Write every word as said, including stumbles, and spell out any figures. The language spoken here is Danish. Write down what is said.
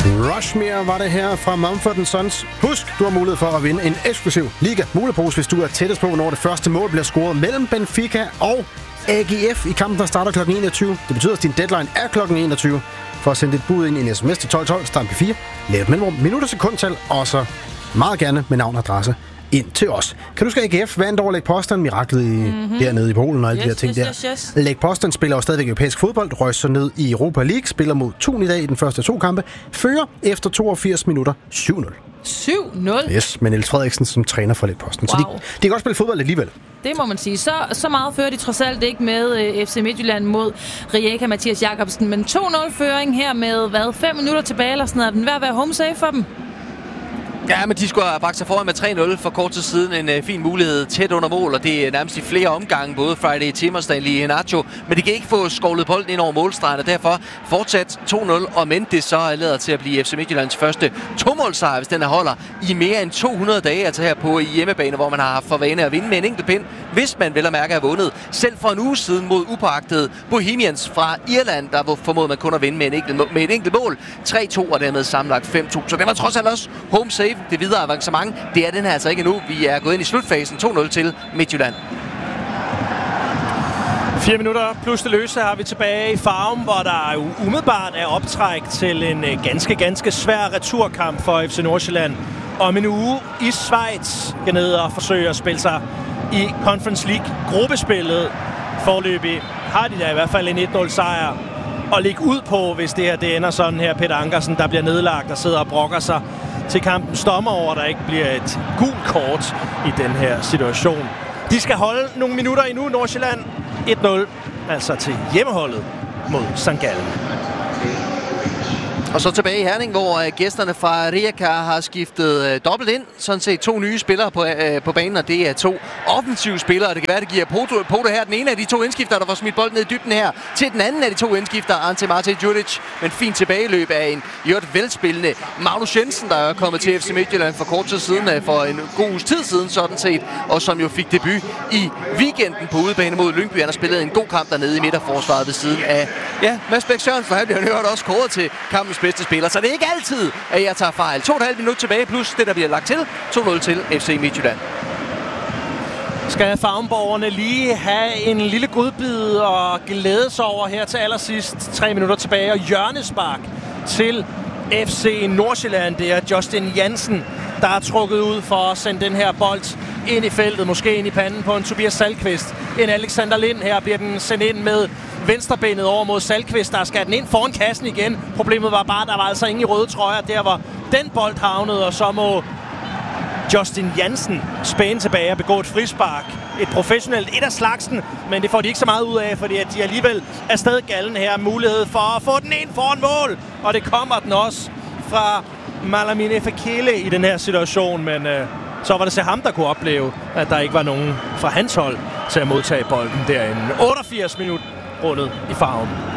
Rushmere var det her fra Mumford and Sons. Husk, du har mulighed for at vinde en eksklusiv Liga-mulepose, hvis du er tættest på, når det første mål bliver scoret mellem Benfica og A G F i kampen, der starter klokken enogtyve. Det betyder, at din deadline er klokken enogtyve. For at sende dit bud ind i en sms til tolv tolv, start P fire, lav et mellemrum, minutter, sekundtal, og så meget gerne med navn og adresse ind til os. Kan du huske A G F vandt over Lech Poznan, miraklet i, mm-hmm. dernede i Polen og alle yes, de her ting yes, der. Yes, yes. Lech Poznan spiller jo stadigvæk europæisk fodbold, røg så ned i Europa League, spiller mod Thun i dag i den første to kampe, fører efter toogfirs minutter syv nul. syv nul? Yes, med Niels Frederiksen som træner for Lech Poznan. Wow. Så de, de kan godt spille fodbold alligevel. Det må man sige. Så, så meget fører de trods alt ikke med uh, F C Midtjylland mod Rijeka Mathias Jacobsen. Men to nul føring her med, hvad, fem minutter tilbage eller sådan noget. Er den ved at være home safe for dem? Ja, men de skulle have bragt sig foran med tre nul for kort tid siden. En uh, fin mulighed tæt under mål, og det er nærmest i flere omgange, både Friday Tim og Stanley Iheanacho. Men de kan ikke få skovlet bolden ind over målstregen, og derfor fortsat to nul. Og men det så lader til at blive F C Midtjyllands første to-målsejr, hvis den er holder i mere end to hundrede dage. Altså her på hjemmebane, hvor man har haft for vane at vinde med en enkelt pind, hvis man vel at mærke har vundet. Selv for en uge siden mod upåagtede Bohemians fra Irland, der formåede man kun at vinde med, en enkelt, med et enkelt mål. tre to og dermed sammenlagt fem to. Så det var trods alt også home safe. Det videre avancement, det er den her altså ikke endnu. Vi er gået ind i slutfasen. to nul til Midtjylland. Fire minutter plus det løse har vi tilbage i Farum, hvor der jo umiddelbart er optræk til en ganske, ganske svær returkamp for F C Nordsjælland. Om en uge i Schweiz skal ned og forsøge at spille sig i Conference League gruppespillet. Forløbig har de da i hvert fald en et nul sejr og ligge ud på, hvis det her det ender sådan her. Peter Ankersen, der bliver nedlagt og sidder og brokker sig til kampens dommer over, der ikke bliver et gult kort i den her situation. De skal holde nogle minutter endnu, Nordsjælland. et nul, altså til hjemmeholdet mod Sankt Gallen. Og så tilbage i Herning, hvor uh, gæsterne fra Rijeka har skiftet uh, dobbelt ind. Sådan set to nye spillere på, uh, på banen, og det er to offensive spillere. Det kan være, det giver på det her. Den ene af de to indskifter, der får smidt bolden ned i dybden her, til den anden af de to indskifter, Ante Mate Djuric. Men fint tilbageløb af en i øvrigt velspillende Magnus Jensen, der er kommet til F C Midtjylland for kort tid siden, uh, for en god uges tid siden sådan set, og som jo fik debut i weekenden på udebane mod Lyngby. Han har spillet en god kamp dernede i midterforsvaret ved siden af ja, Mads Bæk Sørensen, for han bliver hørt også kåret til kampens bedste spiller. Så det er ikke altid, at jeg tager fejl. To og et halvt minut tilbage, plus det, der bliver lagt til. to nul til F C Midtjylland. Skal farmborgerne lige have en lille godbid og glæde sig over her til allersidst. Tre minutter tilbage, og hjørnespark til F C Nordsjælland. Det er Justin Jansen, der er trukket ud for at sende den her bold ind i feltet. Måske ind i panden på en Tobias Salkvist. En Alexander Lind her bliver den sendt ind med venstrebenet over mod Salkvist. Der skal den ind foran kassen igen. Problemet var bare, at der var altså ingen i røde trøjer. Der var den bold havnet, og så må Justin Jansen spæne tilbage og begå et frispark. Et professionelt et af slagsen, men det får de ikke så meget ud af, fordi at de alligevel er stadig Gallen her. Mulighed for at få den ind foran mål, og det kommer den også fra Malamine Fekele i den her situation, men øh, så var det så ham, der kunne opleve, at der ikke var nogen fra hans hold til at modtage bolden derinde. otteogfirs minut rundet i Farum.